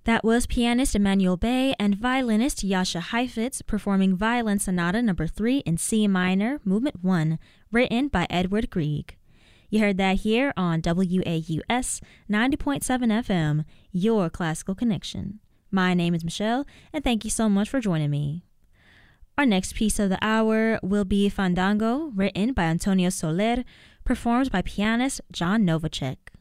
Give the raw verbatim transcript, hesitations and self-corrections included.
That was pianist Emmanuel Bay and violinist Jascha Heifetz performing Violin Sonata number three in C minor, movement one, written by Edward Grieg. You heard that here on W A U S ninety point seven F M, your classical connection. My name is Michelle, and thank you so much for joining me. Our next piece of the hour will be Fandango, written by Antonio Soler, performed by pianist John Novacek.